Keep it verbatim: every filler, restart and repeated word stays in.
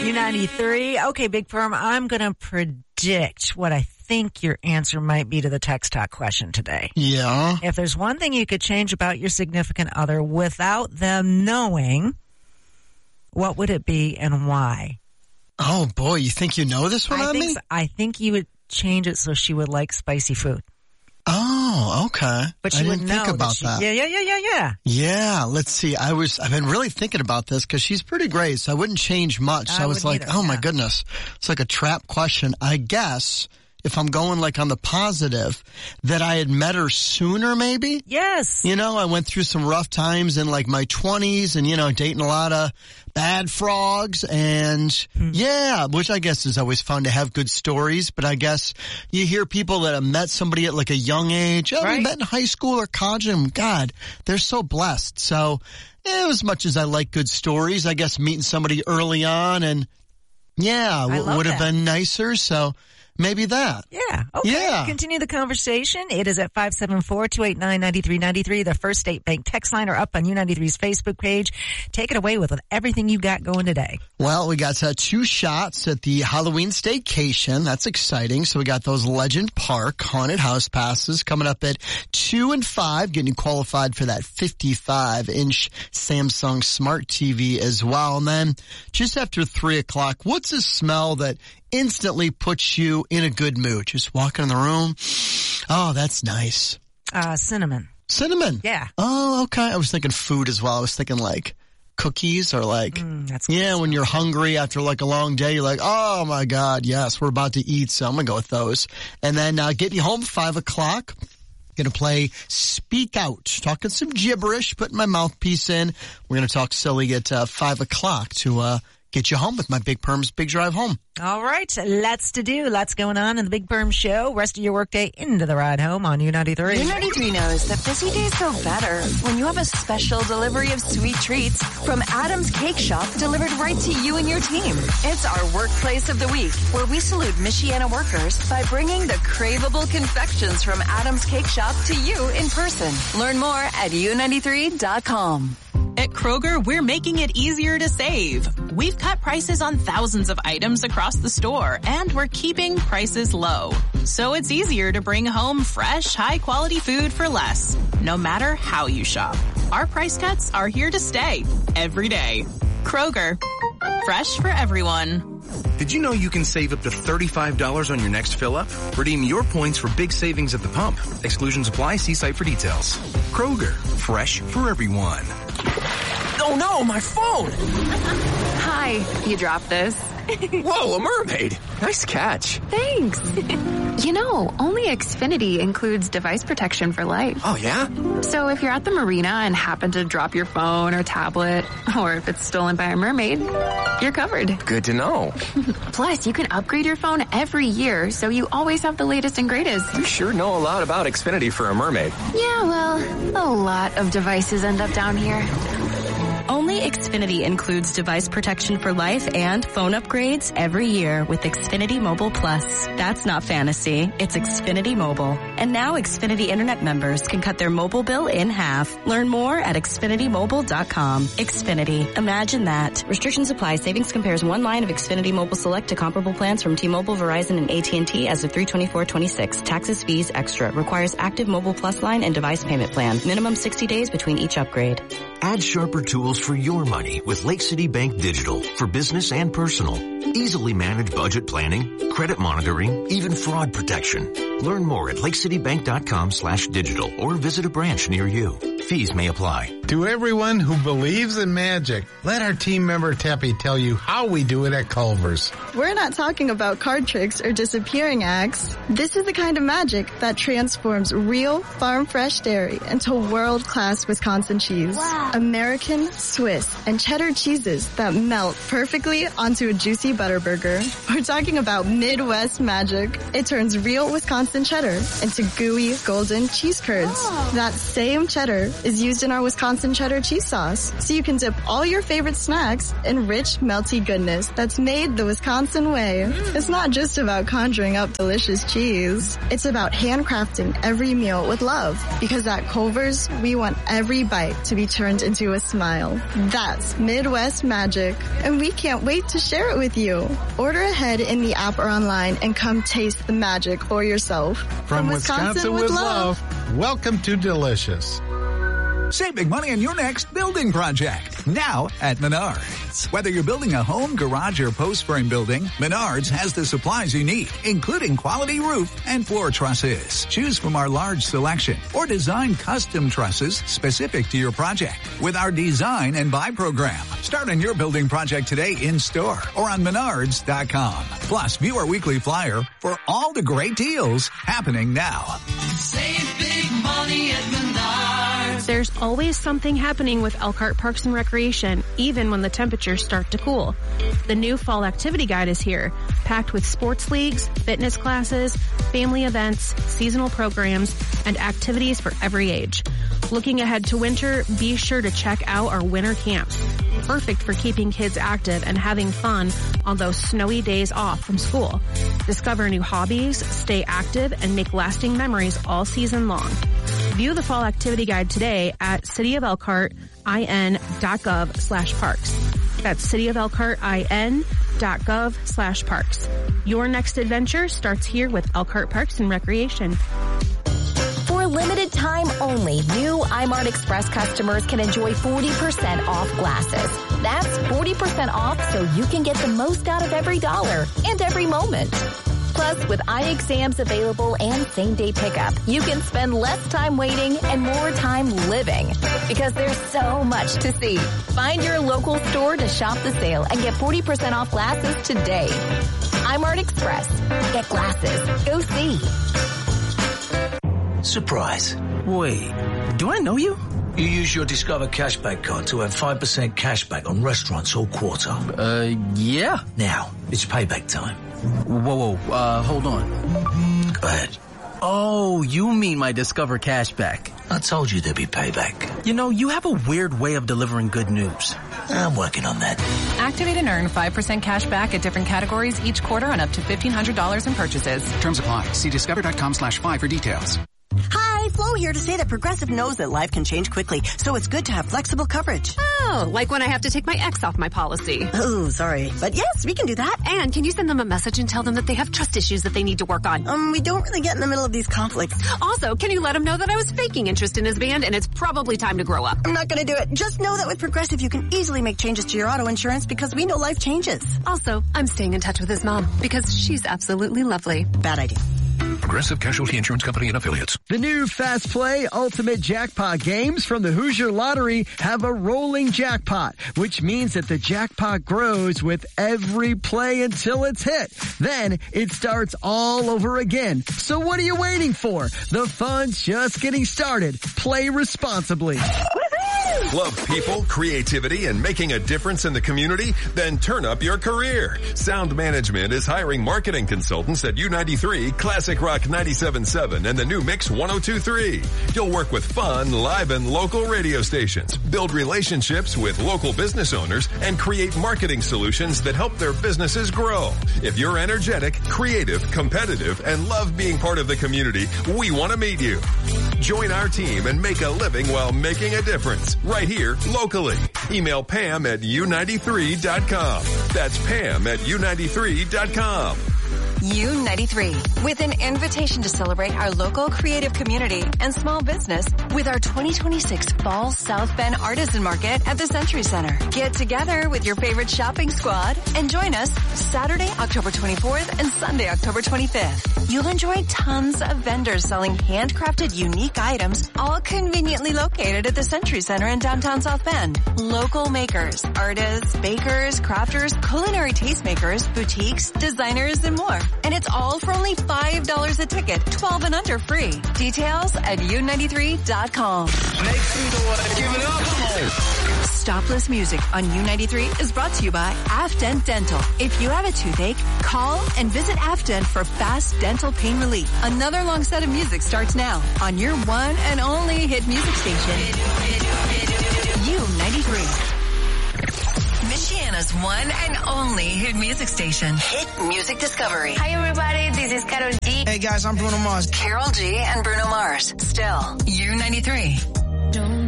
U ninety-three. Okay, Big Perm, I'm going to predict what I think your answer might be to the text talk question today. Yeah. If there's one thing you could change about your significant other without them knowing, what would it be and why? Oh, boy. You think you know this one I on think me? so. I think you would change it so she would like spicy food. Oh, okay. But she I would didn't know think about that, she, that. Yeah, yeah, yeah, yeah, yeah. Yeah, let's see. I was, I've been really thinking about this because she's pretty great, so I wouldn't change much. I I was like, either, oh my yeah. goodness. It's like a trap question. I guess if I'm going like on the positive, that I had met her sooner maybe. Yes. You know, I went through some rough times in like my twenties and, you know, dating a lot of bad frogs and Hmm. yeah, which I guess is always fun to have good stories. But I guess you hear people that have met somebody at like a young age. Oh, Right. we met in high school or college and God, they're so blessed. So eh, as much as I like good stories, I guess meeting somebody early on and yeah, I w- love would have that. been nicer. So maybe that. Yeah. Okay. Yeah. Continue the conversation. It is at five seven four, two eight nine, nine three nine three. The First State Bank text line or up on U ninety-three's Facebook page. Take it away with, with everything you got going today. Well, we got uh, two shots at the Halloween staycation. That's exciting. So we got those Legend Park haunted house passes coming up at two and five, getting you qualified for that fifty-five inch Samsung Smart T V as well. And then just after three o'clock, what's a smell that instantly puts you in a good mood? Just walking in the room. Oh, that's nice. Uh, cinnamon. Cinnamon. Yeah. Oh, okay. I was thinking food as well. I was thinking like cookies or like, Mm, that's yeah, when you're hungry after like a long day, you're like, oh my God, yes, we're about to eat. So I'm going to go with those. And then uh, get you home five o'clock. Going to play Speak Out, talking some gibberish, putting my mouthpiece in. We're going to talk silly at uh, five o'clock to uh, get you home with my Big Perms Big Drive Home. All right. Lots to do. Lots going on in the Big Perm Show. Rest of your workday into the ride home on U ninety-three. U ninety-three knows that busy days go better when you have a special delivery of sweet treats from Adam's Cake Shop delivered right to you and your team. It's our workplace of the week where we salute Michiana workers by bringing the craveable confections from Adam's Cake Shop to you in person. Learn more at U ninety-three dot com. At Kroger, we're making it easier to save. We've cut prices on thousands of items across the store, and we're keeping prices low. So it's easier to bring home fresh, high-quality food for less, no matter how you shop. Our price cuts are here to stay, every day. Kroger, fresh for everyone. Did you know you can save up to thirty-five dollars on your next fill-up? Redeem your points for big savings at the pump. Exclusions apply. See site for details. Kroger, fresh for everyone. Oh no, my phone! Hi, you dropped this. Whoa, a mermaid! Nice catch. Thanks. You know, only Xfinity includes device protection for life. Oh yeah? So if you're at the marina and happen to drop your phone or tablet, or if it's stolen by a mermaid, you're covered. Good to know. Plus, you can upgrade your phone every year, so you always have the latest and greatest. You sure know a lot about Xfinity for a mermaid. Yeah, well, a lot of devices end up down here. Only Xfinity includes device protection for life and phone upgrades every year with Xfinity Mobile Plus. That's not fantasy. It's Xfinity Mobile. And now Xfinity Internet members can cut their mobile bill in half. Learn more at Xfinity Mobile dot com. Xfinity. Imagine that. Restrictions apply. Savings compares one line of Xfinity Mobile Select to comparable plans from T-Mobile, Verizon, and A T and T as of three twenty-four twenty-six. Taxes, fees, extra. Requires active Mobile Plus line and device payment plan. Minimum sixty days between each upgrade. Add sharper tools for your money with Lake City Bank Digital for business and personal. Easily manage budget planning, credit monitoring, even fraud protection. Learn more at lakecitybank.com slash digital or visit a branch near you. Fees may apply. To everyone who believes in magic, let our team member Teppy tell you how we do it at Culver's. We're not talking about card tricks or disappearing acts. This is the kind of magic that transforms real farm fresh dairy into world-class Wisconsin cheese. Wow. American, Swiss, and cheddar cheeses that melt perfectly onto a juicy Butterburger. We're talking about Midwest magic. It turns real Wisconsin cheddar into gooey, golden cheese curds. Oh. That same cheddar is used in our Wisconsin cheddar cheese sauce, so you can dip all your favorite snacks in rich, melty goodness that's made the Wisconsin way. Mm. It's not just about conjuring up delicious cheese. It's about handcrafting every meal with love, because at Culver's, we want every bite to be turned into a smile. That's Midwest magic, and we can't wait to share it with you. Order ahead in the app or online and come taste the magic for yourself. From, From Wisconsin, Wisconsin with, with love. love, welcome to Delicious. Save big money on your next building project, now at Menards. Whether you're building a home, garage, or post frame building, Menards has the supplies you need, including quality roof and floor trusses. Choose from our large selection or design custom trusses specific to your project with our design and buy program. Start on your building project today in store or on menards dot com. Plus, view our weekly flyer for all the great deals happening now. Save big money at Menards. There's always something happening with Elkhart Parks and Recreation, even when the temperatures start to cool. The new fall activity guide is here, packed with sports leagues, fitness classes, family events, seasonal programs, and activities for every age. Looking ahead to winter, be sure to check out our winter camps. Perfect for keeping kids active and having fun on those snowy days off from school. Discover new hobbies, stay active, and make lasting memories all season long. View the fall activity guide today at city of elkhart I N dot gov slash parks. That's city of elkhart I N dot gov slash parks. Your next adventure starts here with Elkhart Parks and Recreation. For limited time only, new iMart Express customers can enjoy forty percent off glasses. That's forty percent off so you can get the most out of every dollar and every moment. Plus, with eye exams available and same-day pickup, you can spend less time waiting and more time living. Because there's so much to see. Find your local store to shop the sale and get forty percent off glasses today. iMart Express. Get glasses. Go see. Surprise. Wait, do I know you? You use your Discover Cashback card to earn five percent cashback on restaurants all quarter. Uh, yeah. Now, it's payback time. Whoa, whoa, uh, hold on. Go ahead. Oh, you mean my Discover Cashback. I told you there'd be payback. You know, you have a weird way of delivering good news. I'm working on that. Activate and earn five percent cash back at different categories each quarter on up to fifteen hundred dollars in purchases. Terms apply. See discover dot com slash five for details. Hi, Flo here to say that Progressive knows that life can change quickly, so it's good to have flexible coverage. Oh, like when I have to take my ex off my policy. Oh, sorry. But yes, we can do that. And can you send them a message and tell them that they have trust issues that they need to work on? Um, we don't really get in the middle of these conflicts. Also, can you let them know that I was faking interest in his band and it's probably time to grow up? I'm not going to do it. Just know that with Progressive, you can easily make changes to your auto insurance because we know life changes. Also, I'm staying in touch with his mom because she's absolutely lovely. Bad idea. Progressive Casualty Insurance Company and Affiliates. The new Fast Play Ultimate Jackpot games from the Hoosier Lottery have a rolling jackpot, which means that the jackpot grows with every play until it's hit. Then it starts all over again. So what are you waiting for? The fun's just getting started. Play responsibly. Love people, creativity, and making a difference in the community? Then turn up your career. Sound Management is hiring marketing consultants at U ninety-three, Classic Rock ninety-seven point seven, and the new Mix one oh two point three. You'll work with fun, live, and local radio stations, build relationships with local business owners, and create marketing solutions that help their businesses grow. If you're energetic, creative, competitive, and love being part of the community, we want to meet you. Join our team and make a living while making a difference. Right here, locally. Email Pam at U ninety-three dot com. That's Pam at U ninety-three dot com. U ninety-three, with an invitation to celebrate our local creative community and small business with our twenty twenty-six Fall South Bend Artisan Market at the Century Center. Get together with your favorite shopping squad and join us Saturday, October twenty-fourth and Sunday, October twenty-fifth. You'll enjoy tons of vendors selling handcrafted, unique items, all conveniently located at the Century Center in downtown South Bend. Local makers, artists, bakers, crafters, culinary tastemakers, boutiques, designers, and more. And it's all for only five dollars a ticket, twelve and under free. Details at U ninety-three dot com. Make some noise. Give it up. Stopless Music on U ninety-three is brought to you by Afdent Dental. If you have a toothache, call and visit Afdent for fast dental pain relief. Another long set of music starts now on your one and only hit music station, U ninety-three. Michiana's one and only hit music station. Hit Music Discovery. Hi everybody, this is Karol G. Hey guys, I'm Bruno Mars. Karol G and Bruno Mars. Still, U ninety-three.